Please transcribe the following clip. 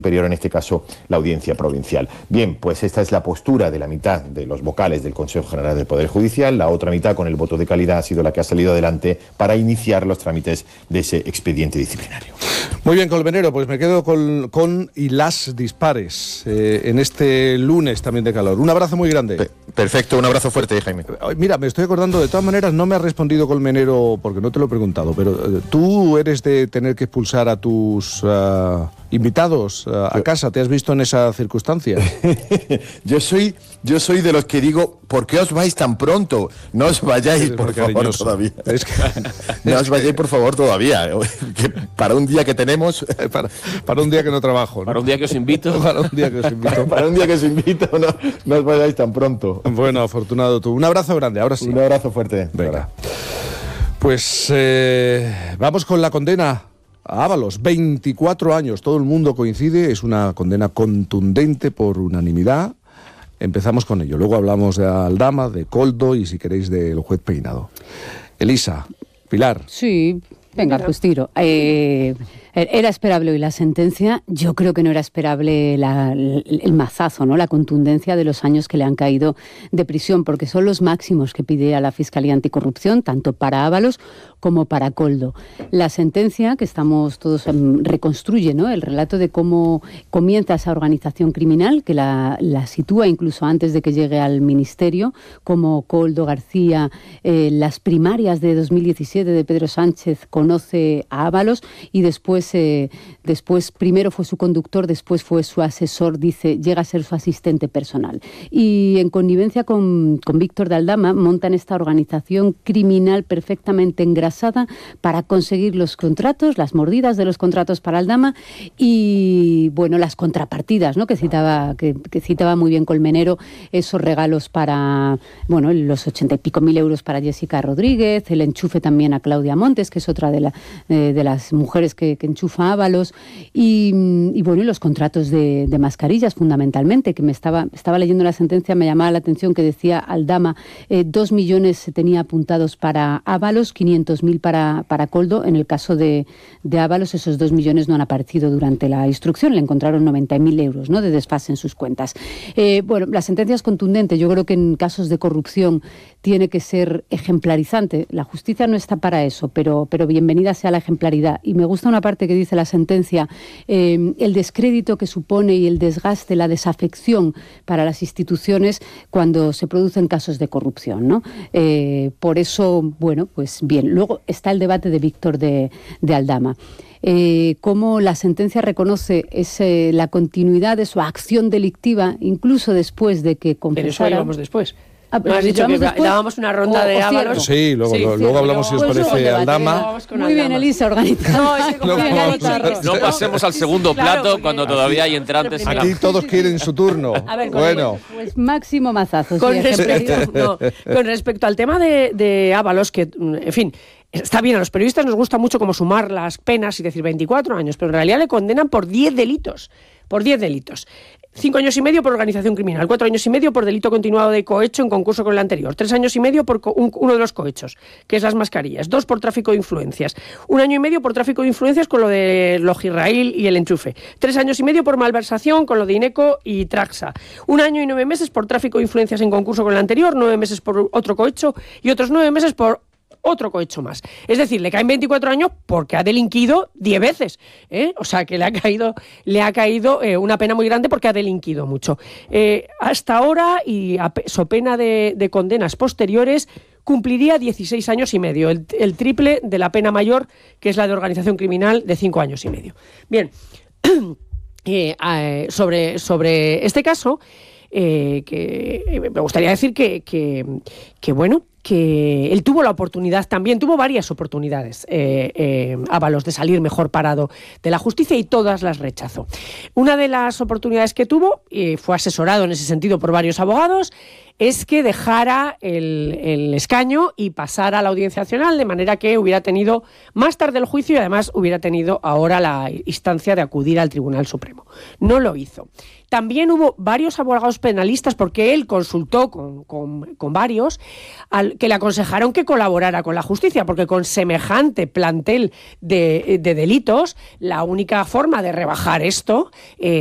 superior, en este caso la Audiencia Provincial. Bien, pues esta es la postura de la mitad de los vocales del Consejo General del Poder Judicial. La otra mitad, con el voto de calidad, ha sido la que ha salido adelante para iniciar los trámites de ese expediente disciplinario. Muy bien, Colmenero, pues me quedo con y las dispares en este lunes también de calor. Un abrazo muy grande. Perfecto, un abrazo fuerte, Jaime. Mira, me estoy acordando, de todas maneras, no me has respondido, Colmenero, porque no te lo he preguntado, pero tú eres de tener que expulsar a tus invitados a casa. ¿Te has visto en esa circunstancia? Yo soy de los que digo, ¿por qué os vais tan pronto? No os vayáis, por favor, todavía. No os vayáis, por favor, todavía. Que para un día que tenemos... Para un día que no trabajo, ¿no? Para un día que os invito. Para un día que os invito. Para un día que os invito, no os vayáis tan pronto. Bueno, afortunado tú. Un abrazo grande, ahora sí. Un abrazo fuerte. Venga. Pues vamos con la condena a Ábalos. 24 años, todo el mundo coincide, es una condena contundente por unanimidad. Empezamos con ello. Luego hablamos de Aldama, de Koldo y, si queréis, del juez Peinado. Elisa, Pilar. Sí, venga, pues tiro. Era esperable hoy la sentencia. Yo creo que no era esperable el mazazo, ¿no? La contundencia de los años que le han caído de prisión, porque son los máximos que pide a la Fiscalía Anticorrupción, tanto para Ábalos como para Koldo. La sentencia, que estamos todos reconstruye, ¿no?, el relato de cómo comienza esa organización criminal, que la sitúa incluso antes de que llegue al ministerio, como Koldo García, las primarias de 2017 de Pedro Sánchez, conoce a Ábalos y después primero fue su conductor, después fue su asesor, dice, llega a ser su asistente personal. Y en connivencia con Víctor de Aldama montan esta organización criminal perfectamente engrasada para conseguir los contratos, las mordidas de los contratos para Aldama y, bueno, las contrapartidas, ¿no?, que citaba muy bien Colmenero, esos regalos para, bueno, los 80 y pico mil euros para Jessica Rodríguez, el enchufe también a Claudia Montes, que es otra de las mujeres que enchufa a Ábalos, y bueno, y los contratos de mascarillas, fundamentalmente, que estaba leyendo la sentencia, me llamaba la atención que decía Aldama, 2 millones se tenía apuntados para Ábalos, 500.000 para Koldo. En el caso de Ábalos, esos 2 millones no han aparecido durante la instrucción, le encontraron 90.000 euros, ¿no?, de desfase en sus cuentas. Bueno, la sentencia es contundente. Yo creo que en casos de corrupción tiene que ser ejemplarizante. La justicia no está para eso, pero bienvenida sea la ejemplaridad. Y me gusta una parte que dice la sentencia, el descrédito que supone y el desgaste, la desafección para las instituciones cuando se producen casos de corrupción, ¿no? Por eso, bueno, pues bien. Luego está el debate de Víctor de Aldama. Cómo la sentencia reconoce la continuidad de su acción delictiva, incluso después de que confesara. Pero eso íbamos después. ¿No has dicho que dábamos una ronda de Ábalos? Sí, luego hablamos, si os parece, Aldama. Muy bien, Elisa, organizada. No pasemos al segundo plato cuando todavía hay entrantes. Aquí todos quieren su turno. A ver, bueno. Pues máximo mazazo. Con respecto al tema de Ábalos, que, en fin, está bien, a los periodistas nos gusta mucho como sumar las penas y decir 24 años, pero en realidad le condenan por 10 delitos. Por 10 delitos. 5 años y medio por organización criminal, 4 años y medio por delito continuado de cohecho en concurso con el anterior, 3 años y medio por uno de los cohechos, que es las mascarillas, 2 por tráfico de influencias, 1 año y medio por tráfico de influencias con lo de Logirraíl y el enchufe, 3 años y medio por malversación con lo de Ineco y Traxa, 1 año y 9 meses por tráfico de influencias en concurso con el anterior, 9 meses por otro cohecho y otros 9 meses por otro cohecho más. Es decir, le caen 24 años porque ha delinquido 10 veces. O sea, que le ha caído una pena muy grande porque ha delinquido mucho. Hasta ahora, y so pena de condenas posteriores, cumpliría 16 años y medio, el triple de la pena mayor, que es la de organización criminal, de 5 años y medio. Bien, sobre este caso, que me gustaría decir que bueno, que él tuvo la oportunidad también, tuvo varias oportunidades, Ábalos, de salir mejor parado de la justicia y todas las rechazó. Una de las oportunidades que tuvo, fue asesorado en ese sentido por varios abogados, es que dejara el escaño y pasara a la Audiencia Nacional, de manera que hubiera tenido más tarde el juicio y además hubiera tenido ahora la instancia de acudir al Tribunal Supremo. No lo hizo. También hubo varios abogados penalistas, porque él consultó con varios, que le aconsejaron que colaborara con la justicia, porque con semejante plantel de delitos, la única forma de rebajar esto